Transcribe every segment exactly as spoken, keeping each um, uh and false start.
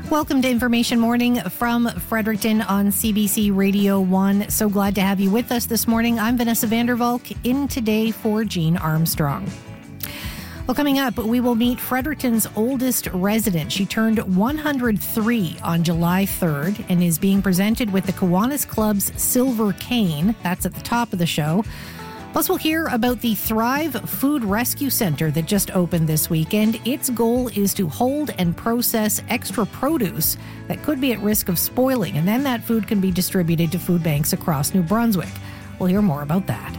Welcome to Information Morning from Fredericton on C B C Radio one. So glad to have you with us this morning. I'm Vanessa Vandervalk, in today for Jean Armstrong. Well, coming up, we will meet Fredericton's oldest resident. She turned one hundred three on July third and is being presented with the Kiwanis Club's Silver Cane. That's at the top of the show. Plus, we'll hear about the Thrive Food Rescue Center that just opened this weekend. Its goal is to hold and process extra produce that could be at risk of spoiling, and then that food can be distributed to food banks across New Brunswick. We'll hear more about that.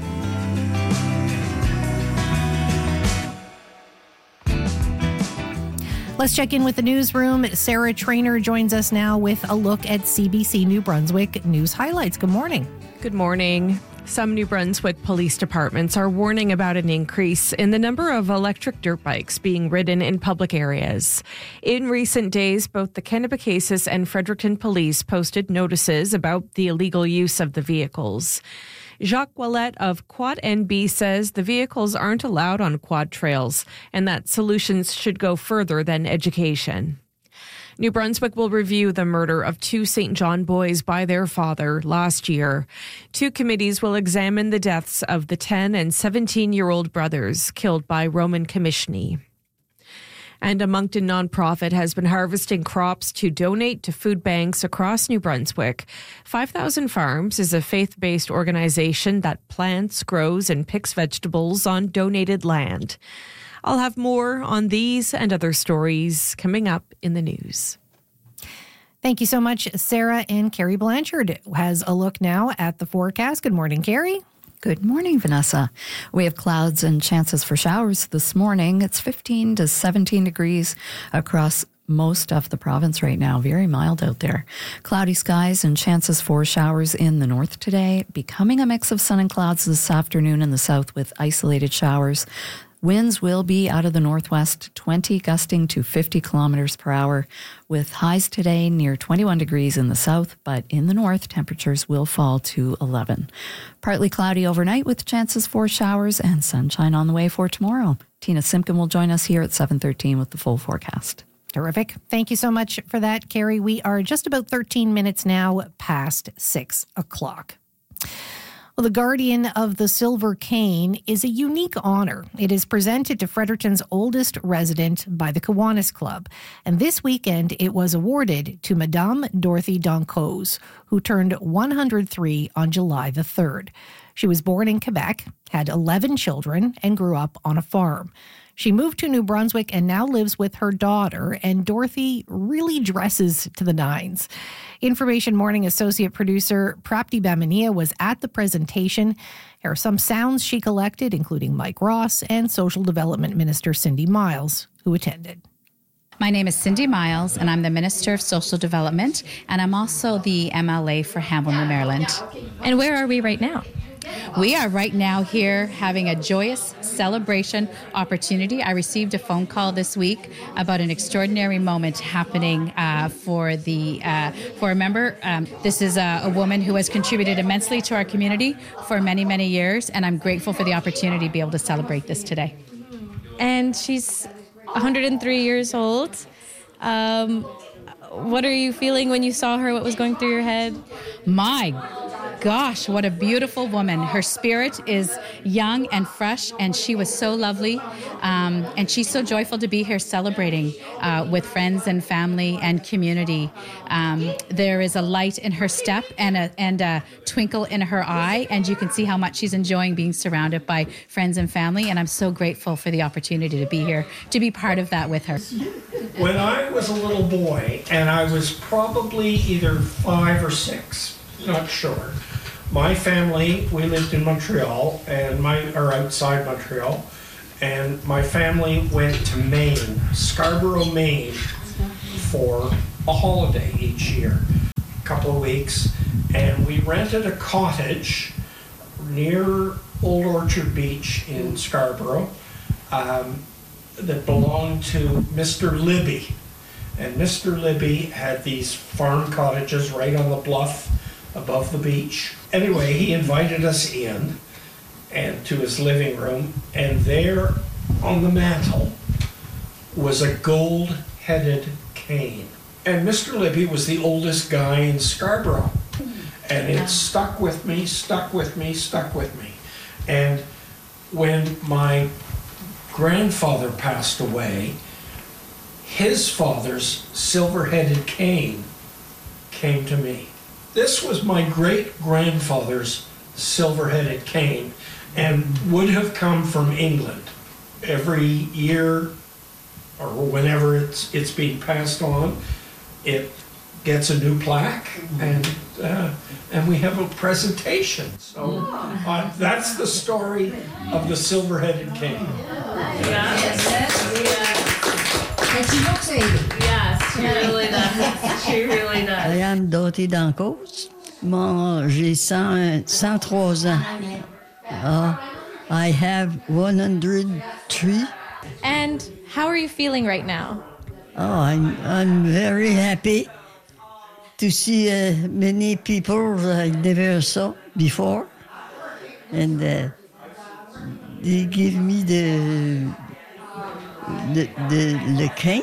Let's check in with the newsroom. Sarah Trainer joins us now with a look at C B C New Brunswick news highlights. Good morning. Good morning. Some New Brunswick police departments are warning about an increase in the number of electric dirt bikes being ridden in public areas. In recent days, both the Kennebecasis and Fredericton Police posted notices about the illegal use of the vehicles. Jacques Ouellette of Quad N B says the vehicles aren't allowed on quad trails and that solutions should go further than education. New Brunswick will review the murder of two Saint John boys by their father last year. Two committees will examine the deaths of the ten and seventeen-year-old brothers killed by Roman Commissioni. And a Moncton nonprofit has been harvesting crops to donate to food banks across New Brunswick. five thousand Farms is a faith-based organization that plants, grows, and picks vegetables on donated land. I'll have more on these and other stories coming up in the news. Thank you so much, Sarah. And Carrie Blanchard has a look now at the forecast. Good morning, Carrie. Good morning, Vanessa. We have clouds and chances for showers this morning. It's fifteen to seventeen degrees across most of the province right now. Very mild out there. Cloudy skies and chances for showers in the north today. Becoming a mix of sun and clouds this afternoon in the south with isolated showers. Winds will be out of the northwest, twenty gusting to fifty kilometers per hour, with highs today near twenty-one degrees in the south, but in the north, temperatures will fall to eleven. Partly cloudy overnight with chances for showers and sunshine on the way for tomorrow. Tina Simpkin will join us here at seven thirteen with the full forecast. Terrific. Thank you so much for that, Carrie. We are just about thirteen minutes now past six o'clock. Well, the Guardian of the Silver Cane is a unique honor. It is presented to Fredericton's oldest resident by the Kiwanis Club. And this weekend, it was awarded to Madame Dorothy Doncoz, who turned one hundred three on July the third. She was born in Quebec, had eleven children, and grew up on a farm. She moved to New Brunswick and now lives with her daughter, and Dorothy really dresses to the nines. Information Morning associate producer Prapti Bamania was at the presentation. Here are some sounds she collected, including Mike Ross and Social Development Minister Cindy Miles, who attended. My name is Cindy Miles, and I'm the Minister of Social Development, and I'm also the M L A for Hamilton, Maryland. And where are we right now? We are right now here having a joyous celebration opportunity. I received a phone call this week about an extraordinary moment happening uh, for the uh, for a member. Um, this is a, a woman who has contributed immensely to our community for many, many years, and I'm grateful for the opportunity to be able to celebrate this today. And she's one hundred three years old. Um, what are you feeling when you saw her? What was going through your head? My gosh, what a beautiful woman. Her spirit is young and fresh, and she was so lovely. Um, and she's so joyful to be here celebrating uh, with friends and family and community. Um, there is a light in her step and a, and a twinkle in her eye, and you can see how much she's enjoying being surrounded by friends and family. And I'm so grateful for the opportunity to be here, to be part of that with her. When I was a little boy, and I was probably either five or six, not sure. My family, we lived in Montreal, and my or outside Montreal, and my family went to Maine, Scarborough, Maine, for a holiday each year, a couple of weeks, and we rented a cottage near Old Orchard Beach in Scarborough um, that belonged to Mister Libby. And Mister Libby had these farm cottages right on the bluff above the beach. Anyway, he invited us in and to his living room, and there on the mantle was a gold-headed cane. And Mister Libby was the oldest guy in Scarborough. And it stuck with me, stuck with me, stuck with me. And when my grandfather passed away, his father's silver-headed cane came to me. This was my great-grandfather's silver-headed cane and would have come from England. Every year or whenever it's it's being passed on, it gets a new plaque, and uh, and we have a presentation. So uh, that's the story of the silver-headed cane. And she looks eighty. Yes, she really does. She really does. I am Dorothy Dancos. Moi, j'ai cent, cent trois ans. Uh, I have one hundred three. And how are you feeling right now? Oh, I'm, I'm very happy to see uh, many people I never saw before. And uh, they give me the, the, the, the cane.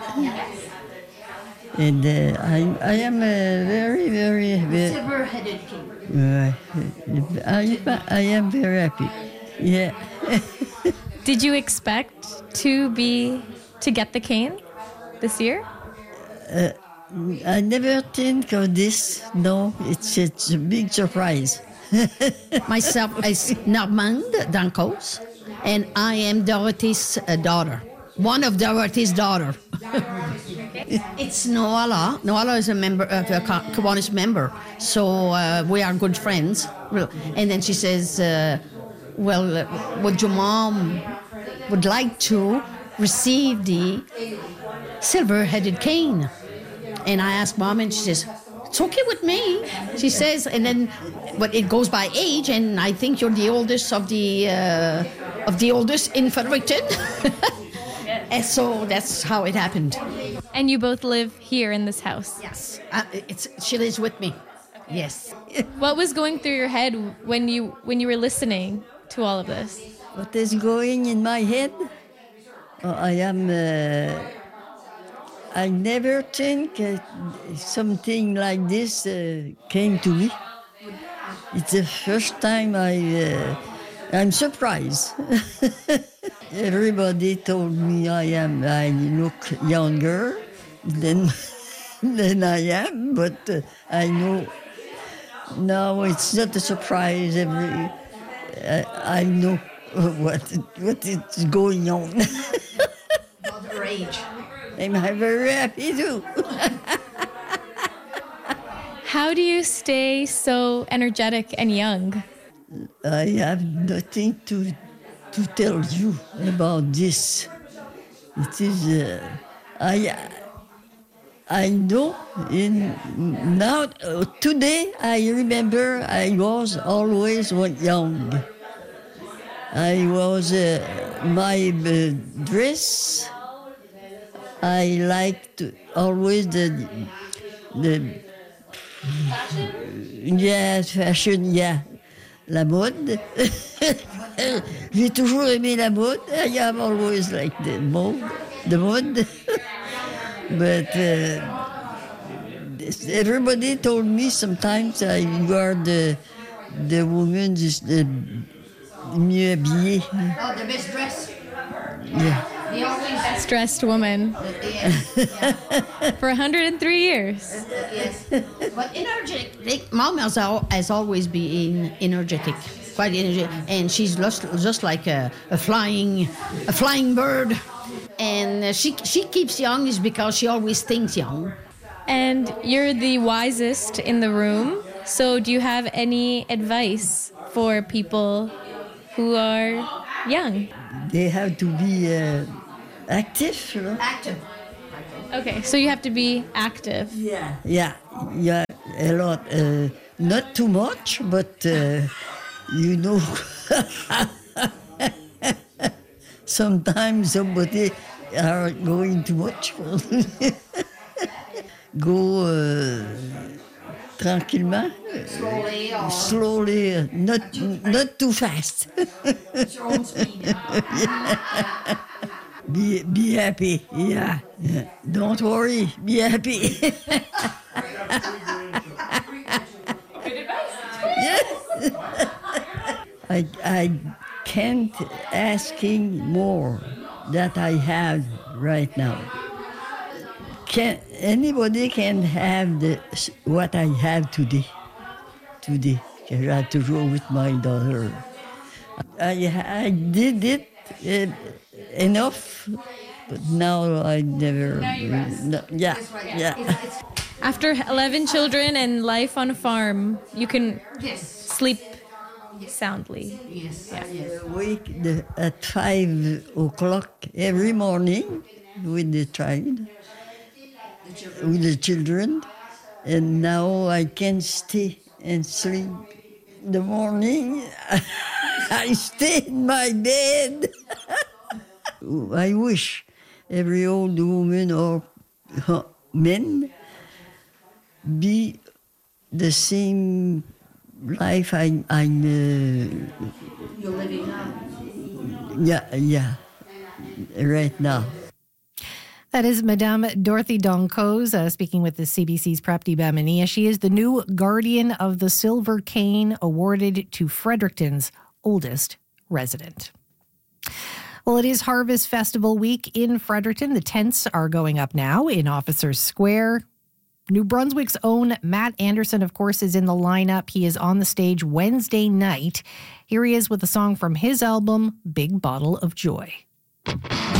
And uh, I, I am uh, very, very, very... Silver-headed king. Uh, I, I am very happy. Yeah. Did you expect to be to get the cane this year? Uh, I never think of this. No, it's, it's a big surprise. Myself is Normande Dancos, and I am Dorothy's uh, daughter. One of Dorothy's daughter. It's Noala. Noala is a member of a Kiwanis member, so uh, we are good friends. And then she says, uh, "Well, uh, would your mom would like to receive the silver-headed cane?" And I asked Mom, and she says, "It's okay with me." She says, and then, but it goes by age, and I think you're the oldest of the uh, of the oldest in Fredericton. And so that's how it happened. And you both live here in this house? Yes. Uh, it's she lives with me. Yes. What was going through your head when you when you were listening to all of this? What is going in my head? Oh, I am. Uh, I never think uh, something like this uh, came to me. It's the first time I. Uh, I'm surprised. Everybody told me I am. I look younger than than I am, but uh, I know now it's not a surprise. Every uh, I know what what is going on. About her age. I'm very happy too. How do you stay so energetic and young? I have nothing to to tell you about this. It is uh, I I know in now uh, today I remember I was always young. I was uh, my uh, dress. I liked always the the fashion? Yeah, fashion, yeah. La mode. J'ai toujours aimé la mode. I have always liked the mode, the mode. But uh, everybody told me sometimes I you are the the woman is the mieux habillée. Oh, the best dress. Yeah. The always Best dressed woman yes. Yeah. for one hundred three years. Yes. But energetic. Mom has, al- has always been energetic, quite energetic, and she's just, just like a, a flying, a flying bird. And uh, she she keeps young is because she always thinks young. And you're the wisest in the room. So do you have any advice for people who are young? They have to be uh, active, you know? Active. Okay, so you have to be active. Yeah. Yeah, yeah, a lot. Uh, not too much, but uh, you know, sometimes somebody are going too much. Go uh, tranquillement, Slowly or slowly, uh, not not too fast. your own speed. Be, be happy. Yeah. yeah. Don't worry. Be happy. Yes. I, I can't asking more that I have right now. Can anybody can have the what I have today? Today, I have to go with my daughter. I I did it uh, enough, but now I never. No, yeah, yeah. After eleven children and life on a farm, you can sleep soundly. Yes. Yeah. I wake the, at five o'clock every morning with the child, with the children, and now I can stay and sleep. The morning, I stay in my bed. I wish every old woman or uh, men be the same life I, I uh, You're living now. Yeah, yeah, right now. That is Madame Dorothy Dancause uh, speaking with the C B C's Prapti Bamania. She is the new guardian of the Silver Cane awarded to Fredericton's oldest resident. Well, it is Harvest Festival week in Fredericton. The tents are going up now in Officers Square. New Brunswick's own Matt Anderson, of course, is in the lineup. He is on the stage Wednesday night. Here he is with a song from his album, Big Bottle of Joy.